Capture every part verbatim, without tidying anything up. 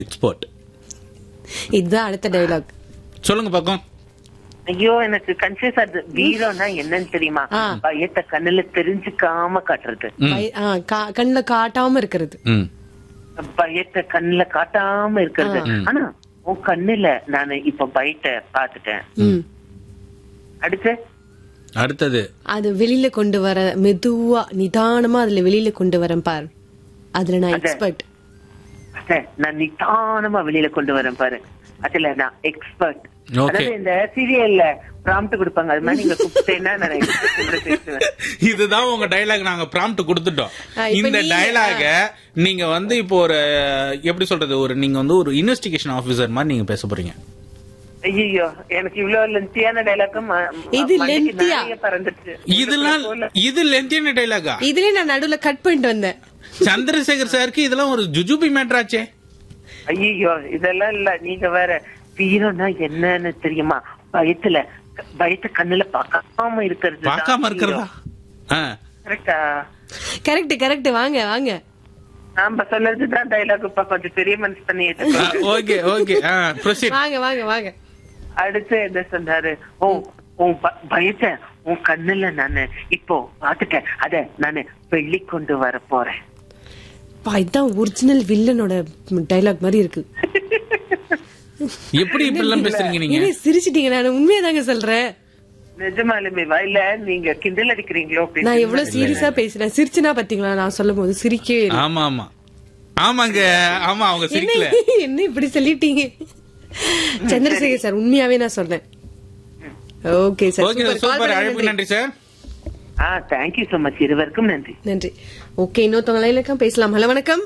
Expert. இதுதான் அடுத்த dialogue. சொல்லுங்க பாக்கம். ஐயோ எனக்கு கன்ஃபியூஸ் ஆகுது. வீரம்னா என்னன்னு தெரியுமா? பயத்தை கண்ணுல தெரிஞ்சுக்காம காட்டுறது, கண்ணுல காட்டாம இருக்கிறது. பயத்தை கண்ணுல காட்டாம இருக்கிறது. ஆனா உன் கண்ணுல நானு இப்ப பயத்தை பாத்துட்டேன். அடுத்து அடுத்தது அது வெளியில கொண்டு வர, மெதுவா நிதானமா அதுல வெளியில கொண்டு வரேன் பாரு, அதுல நான் எக்ஸ்பர்ட். நான் நிதானமா வெளியில கொண்டு வரேன் பாரு, அதுல நான் எக்ஸ்பர்ட். அதாவது இந்த சீரியல்ல ப்ராம்ப்ட் கொடுப்பாங்க, அது மாதிரி நீங்க கூப்பிட்டேன்னா நான் பேசுவேன். இதுதான் உங்க டயலாக். நாங்க ப்ராம்ப்ட் கொடுத்துட்டோம். இந்த டயலாக நீங்க வந்து இப்போ ஒரு எப்படி சொல்றது, ஒரு நீங்க வந்து ஒரு இன்வெஸ்டிகேஷன் ஆபீசர் மாதிரி நீங்க பேச போறீங்க. ஐயோ எனக்கு இவ்வளவு லென்த்தியான டயலாக்கும் இது லென்த்தியா பறந்துச்சு. இதெல்லாம் இது லென்த்தியான டயலாகா? இதுல நான் நடுவுல கட் பண்ணிட்டு வந்தேன். சந்திரசேகர் சாருக்கு இதெல்லாம் ஒரு ஜுஜுபி மேட்டராச்சே. ஐயோ இதெல்லாம் இல்ல. நீங்க வேற வீரம்னா என்னன்னு தெரியுமா? பயத்துல பயத்தை கண்ணுல பார்க்காம இருக்கிறது. பார்க்காம இருக்கிறதா? கரெக்டா? Correct correct. வாங்க வாங்க. நாம சொன்னதுதான் டயலாக். இப்ப கொஞ்சம் பெரிய மனசு பண்ணிட்டு. Okay okay proceed. வாங்க வாங்க வாங்க. அடுத்து என்ன சொன்னாரு? ஓ உன் பயத்தை உன் கண்ணுல நானு இப்போ பாத்துட்டேன், அத நானு வெள்ளி கொண்டு வர போறேன். இதுதான் ஒரிஜினல் வில்லனோட டயலாக் மாதிரி இருக்கு. எப்படி இப்படிலாம் பேசுறீங்க நீங்க? சிரிச்சிட்டீங்க. நான் உண்மையா தாங்க சொல்றேன். நிஜமாலுமே வாயில நீங்க கிண்டல் அடிக்கிறீங்களோ? நான் எவ்வளவு சீரியஸா பேசுறேன். சிரிச்சுனா பாத்தீங்களா? நான் சொல்லும் போது சிரிக்கவே இல்லை. ஆமா ஆமா ஆமாங்க. ஆமா அவங்க சிரிக்கல. என்ன இப்படி சொல்லிட்டீங்க? சந்திரசேகர் சார் உண்மையாவே நான் சொன்னேன். Okay sir. Okay super. அழைப்பு நன்றி sir. Ah thank you so much. இருவருக்கும் நன்றி. நன்றி. ஓகே இன்னொருத்தவங்க லைன்ல பேசலாம். ஹலோ வணக்கம்.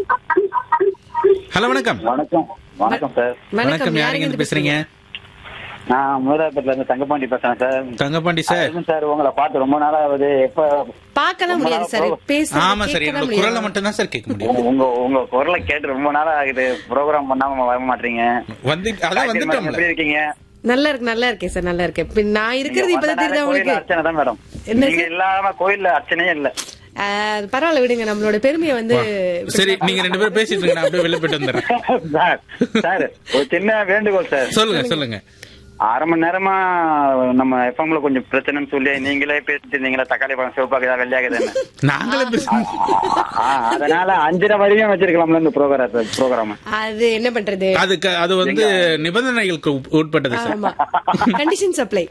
ஹலோ வணக்கம். வணக்கம் வணக்கம் சார். வணக்கம். யாருங்க இருந்து பேசுறீங்க? நான் முதலாபேட்ல இருந்து தங்கப்பாண்டி பேசுறேன் சார். தங்கப்பாண்டி சார். சார் உங்களை பார்த்து ரொம்ப நாளா ஆகுது. எப்ப பார்க்கலாம் முடியாது சார். பேச ஆமா சார். என்னோட குரலை மட்டும் தான் சார் கேட்க முடியும். உங்க உங்க குரலை கேட்டு ரொம்ப நாளா ஆகுது. ப்ரோக்ராம் பண்ணாம வர மாட்டீங்க. வந்து அதான் வந்துட்டோம். எப்படி இருக்கீங்க? நல்லா இருக்கு நல்லா இருக்கேன் சார். நல்லா இருக்கேன். நான் இருக்கிறது இப்பதான் தெரியுது உங்களுக்கு. அர்ச்சனை தான் மேடம். நீங்க இல்லாம கோயில்ல அர்ச்சனையே இல்ல. பரவாயில்ல விடுங்க. நம்மளோட பெருமையை வந்து சரி நீங்க ரெண்டு பேரும் பேசிட்டு இருங்க. நான் அப்படியே வெளில போயிட்டு வந்துடுறேன். சார் சார் ஒரு சின்ன வேண்டுகோள் சார். சொல்லுங்க சொல்லுங்க. அரை மணி நேரமா நம்ம எஃப்எம்ல கொஞ்சம் பிரச்சனைன்னு சொல்லி நீங்களே பேசிட்டு இருந்தீங்களா? தக்காளி பழம் சிவப்பாக்குதா வெள்ளையாகுதுன்னு. நாங்களே அதனால அஞ்சரை வரையும் வச்சிருக்கலாம்ல இந்த ப்ரோக்ராம் ப்ரோக்ராம். அது என்ன பண்றது? அதுக்கு அது வந்து நிபந்தனைகளுக்கு உட்பட்டது சார். Condition supply.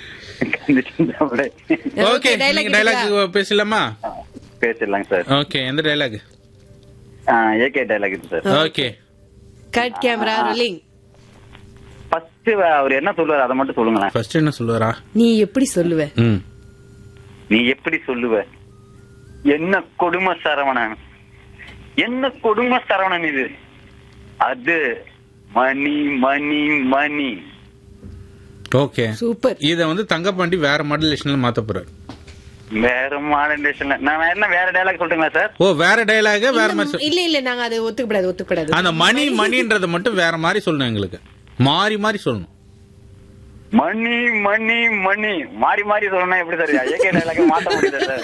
ஓகே நீங்க டயலாக் பேசலாமா? பேசிடலாங்க சார். ஓகே எந்த dialogue? AK dialogue sir. Okay cut camera rolling. First அவர் என்ன சொல்லுவார் அதை மட்டும் சொல்லுங்களேன். ஃபர்ஸ்ட் என்ன சொல்லுவாரா? நீ எப்படி சொல்லுவ? நீ எப்படி சொல்லுவ? என்ன கொடுமை சரவணன், என்ன கொடுமை சரவணன் இது. அது மணி மணி மணி. Okay super. இத வந்து தங்கப்பாண்டி வேற மாடுலேஷன்ல மாத்த போறாரு. வேற மாடுலேஷன்ல நான் என்ன வேற டயலாக் சொல்றீங்களா சார்? ஓ வேற டயலாக வேற மாதிரி. இல்ல இல்ல நாங்க அதை ஒத்துக்கப்படாது ஒத்துக்கப்படாது. அந்த மணி மணின்றத மட்டும் வேற மாதிரி சொல்லணும். எங்களுக்கு மாறி மாறி சொல்லணும். மணி மணி மணி மாறி மாறி சொல்லணும். எப்படி சார் ஏகே டயலாக் மாத்த முடியுது சார்?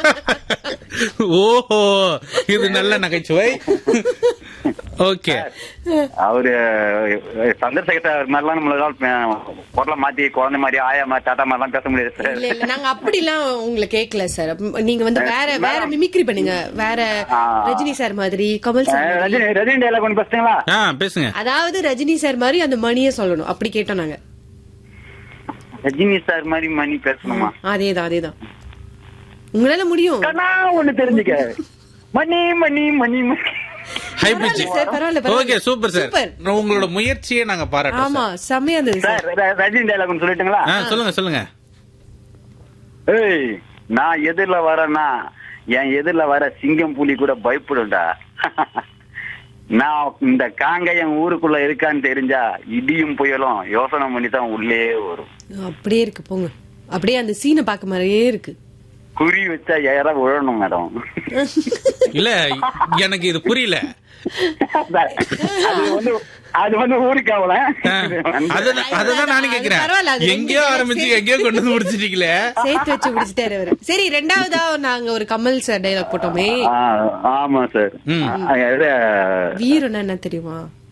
ஓஹோ இது நல்ல நகைச்சுவை. ஓகே அவரு சந்திரசேகர் மாதிரிலாம் நம்மளால குரலை மாத்தி குழந்தை மாதிரி ஆயா மாதிரி தாத்தா மாதிரிலாம் பேச முடியாது சார். இல்ல இல்ல நாங்க அப்படிலாம் உங்களை கேட்கல சார். நீங்க வந்து வேற வேற மிமிக்ரி பண்ணுங்க. வேற ரஜினி சார் மாதிரி, கமல் சார். ரஜினி ரஜினி டயலாக் ஒன்று பேசுறீங்களா? பேசுங்க. அதாவது ரஜினி சார் மாதிரி அந்த மணியை சொல்லணும். அப்படி கேட்டோம் நாங்க. ரஜினி சார் மாதிரி மணி பேசணுமா? அதேதான் அதேதான். உங்களால முடியும். ஒண்ணு தெரிஞ்சுக்க. மணி மணி மணி மணி. High pitch. Okay super sir. உங்களோட முயற்சியை நாங்க பாராட்டுறோம். ஆமா செமையா இருந்தது சார். ரஜினி டயலாக் ஒன்னு சொல்லிட்டுங்களா? சொல்லுங்க சொல்லுங்க. ஏய் நான் எதிரில வரேன்னா என் எதிரில வர சிங்கம் புலி கூட பயப்படும்டா. நான் இந்த காங்கயம் ஊருக்குள்ள இருக்கான்னு தெரிஞ்சா இடியும் புயலும் யோசனை பண்ணி தான் உள்ளே வரும். அப்படியே இருக்கு போங்க. அப்படியே அந்த சீனை பாக்க மாதிரியே இருக்கு. குறி வச்சா யாராவது விழணும் மேடம். இல்ல எனக்கு இது புரியல. அது வந்து ஊருக்காவல. அதுதான் நானும் கேக்குறேன். எங்கேயோ ஆரம்பிச்சு எங்கேயோ கொண்டு வந்து முடிச்சிட்டீங்களே. சேர்த்து வச்சு முடிச்சுட்டாரு அவரு. சரி ரெண்டாவதா நாங்க ஒரு கமல் சார் டயலாக் போட்டோமே. ஆமா சார். வீரம்னா என்ன தெரியுமா?